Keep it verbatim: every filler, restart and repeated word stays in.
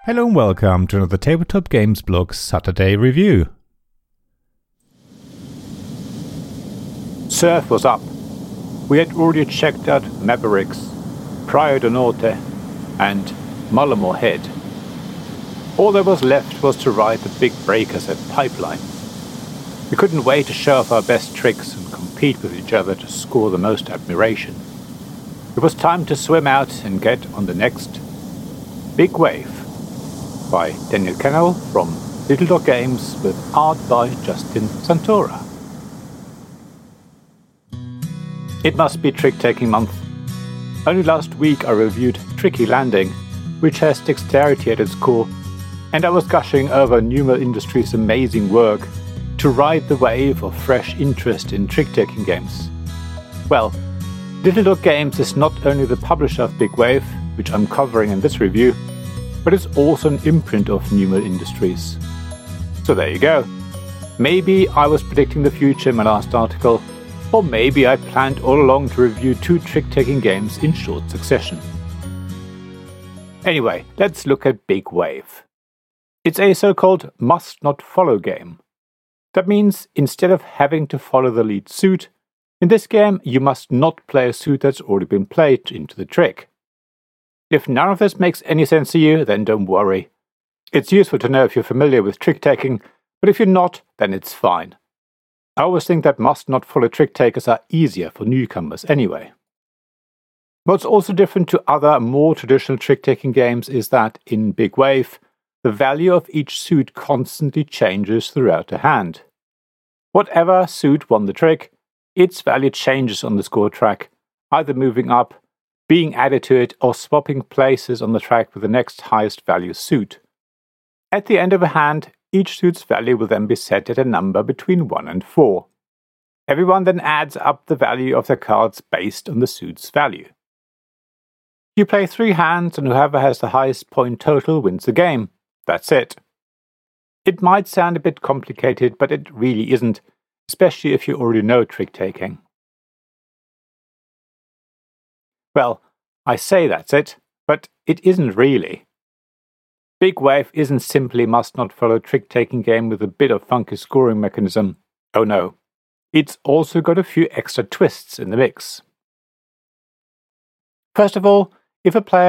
Hello and welcome to another Tabletop Games Blog Saturday review. Surf was up. We had already checked out Mavericks, Praia do Norte and Malamor Head. All that was left was to ride the big breakers at Pipeline. We couldn't wait to show off our best tricks and compete with each other to score the most admiration. It was time to swim out and get on the next Big Wave by Daniel Kennell from Little Dog Games with art by Justin Santora. It must be trick-taking month. Only last week I reviewed Tricky Landing, which has dexterity at its core, and I was gushing over Numal Industries' amazing work to ride the wave of fresh interest in trick-taking games. Well, Little Dog Games is not only the publisher of Big Wave, which I'm covering in this review, but it's also an imprint of Numal Industries. So there you go. Maybe I was predicting the future in my last article, or maybe I planned all along to review two trick-taking games in short succession. Anyway, let's look at Big Wave. It's a so-called must-not-follow game. That means instead of having to follow the lead suit, in this game you must not play a suit that's already been played into the trick. If none of this makes any sense to you, then don't worry. It's useful to know if you're familiar with trick-taking, but if you're not, then it's fine. I always think that must-not-follow trick-takers are easier for newcomers anyway. What's also different to other, more traditional trick-taking games is that, in Big Wave, the value of each suit constantly changes throughout the hand. Whatever suit won the trick, its value changes on the score track, either moving up, being added to it, or swapping places on the track with the next highest value suit. At the end of a hand, each suit's value will then be set at a number between one and four. Everyone then adds up the value of their cards based on the suit's value. You play three hands, and whoever has the highest point total wins the game. That's it. It might sound a bit complicated, but it really isn't, especially if you already know trick-taking. Well, I say that's it, but it isn't really. Big Wave isn't simply must-not-follow trick-taking game with a bit of funky scoring mechanism. Oh no. It's also got a few extra twists in the mix. First of all, if a player